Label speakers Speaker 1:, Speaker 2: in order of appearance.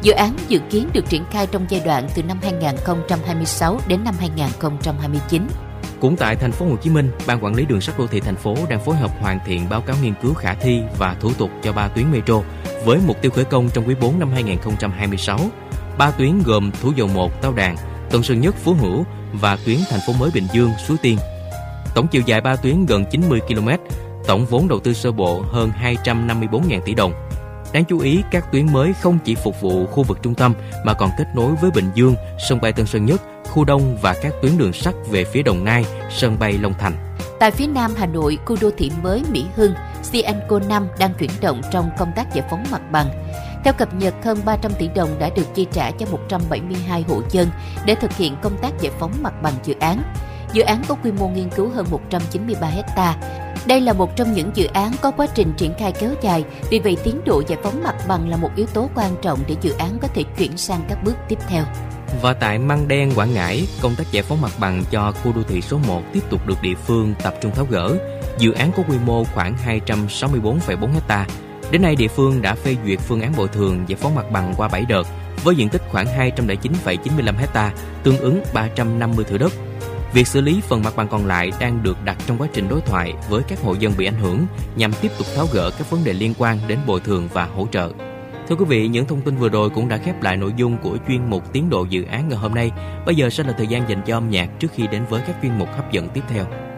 Speaker 1: Dự án dự kiến được triển khai trong giai đoạn từ năm 2026 đến năm 2029.
Speaker 2: Cũng tại thành phố Hồ Chí Minh, Ban Quản lý Đường sắt đô thị thành phố đang phối hợp hoàn thiện báo cáo nghiên cứu khả thi và thủ tục cho 3 tuyến metro với mục tiêu khởi công trong quý 4 năm 2026. 3 tuyến gồm Thủ Dầu Một, Tao Đàn, Tân Sơn Nhất, Phú Hữu và tuyến thành phố mới Bình Dương, Suối Tiên. Tổng chiều dài 3 tuyến gần 90 km, tổng vốn đầu tư sơ bộ hơn 254.000 tỷ đồng. Đáng chú ý, các tuyến mới không chỉ phục vụ khu vực trung tâm mà còn kết nối với Bình Dương, sân bay Tân Sơn Nhất, khu Đông và các tuyến đường sắt về phía Đồng Nai, sân bay Long Thành.
Speaker 1: Tại phía Nam Hà Nội, khu đô thị mới Mỹ Hưng, Sienco 5 đang chuyển động trong công tác giải phóng mặt bằng. Theo cập nhật, hơn 300 tỷ đồng đã được chi trả cho 172 hộ dân để thực hiện công tác giải phóng mặt bằng dự án. Dự án có quy mô nghiên cứu hơn 193 ha. Đây là một trong những dự án có quá trình triển khai kéo dài, vì vậy tiến độ giải phóng mặt bằng là một yếu tố quan trọng để dự án có thể chuyển sang các bước tiếp theo.
Speaker 2: Và tại Măng Đen, Quảng Ngãi, công tác giải phóng mặt bằng cho khu đô thị số 1 tiếp tục được địa phương tập trung tháo gỡ. Dự án có quy mô khoảng 264,4 ha. Đến nay, địa phương đã phê duyệt phương án bồi thường giải phóng mặt bằng qua 7 đợt, với diện tích khoảng 209,95 ha, tương ứng 350 thửa đất. Việc xử lý phần mặt bằng còn lại đang được đặt trong quá trình đối thoại với các hộ dân bị ảnh hưởng nhằm tiếp tục tháo gỡ các vấn đề liên quan đến bồi thường và hỗ trợ. Thưa quý vị, những thông tin vừa rồi cũng đã khép lại nội dung của chuyên mục Tiến độ dự án ngày hôm nay. Bây giờ sẽ là thời gian dành cho âm nhạc trước khi đến với các chuyên mục hấp dẫn tiếp theo.